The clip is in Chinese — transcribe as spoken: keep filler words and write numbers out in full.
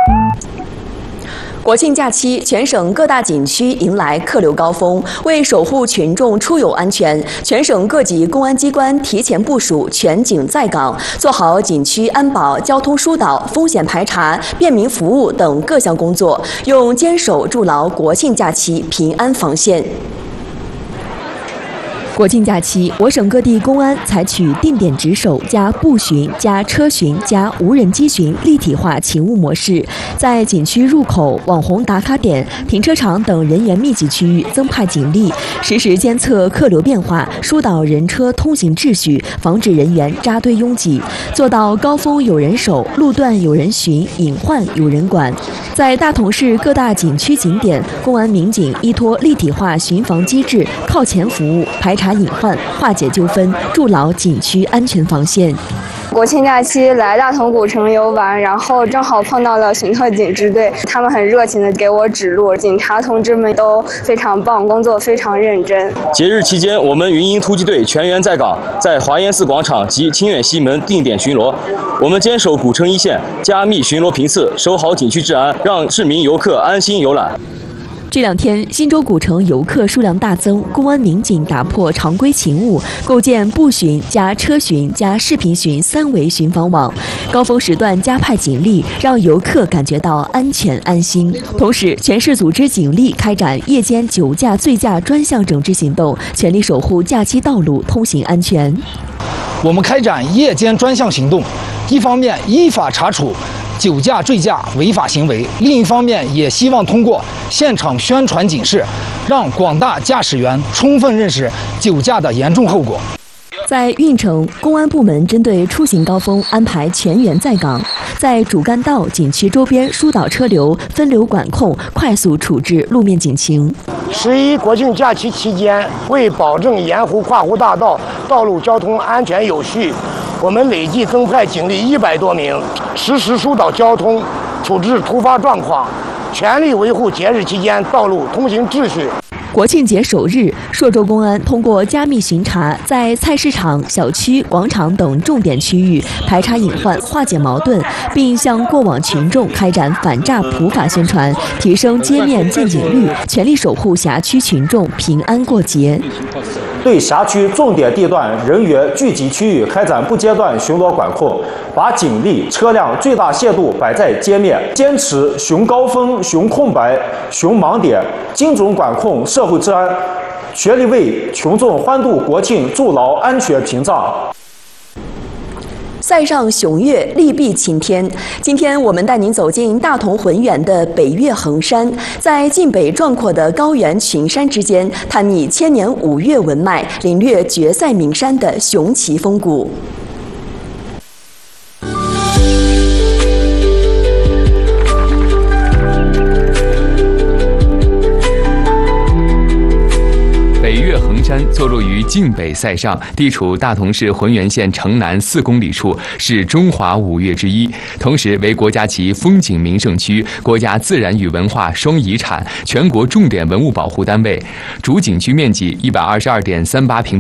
国庆假期，全省各大景区迎来客流高峰。为守护群众出游安全，全省各级公安机关提前部署全警在岗，做好景区安保、交通疏导、风险排查、便民服务等各项工作，用坚守筑牢国庆假期平安防线。 国庆假期，我省各地公安采取定点值守加步巡加车巡加无人机巡立体化勤务模式，在景区入口、网红打卡点、停车场等人员密集区域增派警力，实时监测客流变化，疏导人车通行秩序，防止人员扎堆拥挤，做到高峰有人守，路段有人巡，隐患有人管。在大同市各大景区景点，公安民警依托立体化巡防机制，靠前服务，排查 隐患，化解纠纷，筑牢景区安全防线。 国庆假期来大同古城游玩，然后正好碰到了巡特警支队，他们很热情的给我指路，警察同志们都非常棒，工作非常认真。 节日期间，我们云鹰突击队全员在岗，在华严寺广场及清远西门定点巡逻。我们坚守古城一线，加密巡逻频次，守好景区治安，让市民游客安心游览。 这两天，新洲古城游客数量大增，公安民警打破常规勤务，构建步巡加车巡加视频巡三维巡防网，高峰时段加派警力，让游客感觉到安全安心。同时，全市组织警力开展夜间酒驾醉驾专项整治行动，全力守护假期道路通行安全。 我们开展夜间专项行动，一方面依法查处 酒驾、醉驾违法行为，另一方面也希望通过现场宣传警示，让广大驾驶员充分认识酒驾的严重后果。 在运城，公安部门针对出行高峰安排全员在岗，在主干道、景区周边疏导车流、分流管控，快速处置路面警情。 十一国庆假期期间，为保证沿湖跨湖大道道路交通安全有序，我们累计增派警力一百多名，实时疏导交通，处置突发状况，全力维护节日期间道路通行秩序。 国庆节首日，朔州公安通过加密巡查，在菜市场、小区、广场等重点区域排查隐患、化解矛盾，并向过往群众开展反诈普法宣传，提升街面见警率，全力守护辖区群众平安过节。 对辖区重点地段人员聚集区域开展不间断巡逻管控，把警力、车辆最大限度摆在街面，坚持巡高峰、巡空白、巡盲点，精准管控社会治安，全力为群众欢度国庆筑牢安全屏障。 塞上雄岳，利弊晴天。今天我们带您走进大同浑源的北岳恒山，在晋北壮阔的高原群山之间，探秘千年五岳文脉，领略绝塞名山的雄奇风骨。 山坐落于晋北塞上，地处大同市浑源县城南四公里处，是中华五岳之一，同时为国家级风景名胜区、国家自然与文化双遗产、全国重点文物保护单位。主景区面积一百二十二点三八平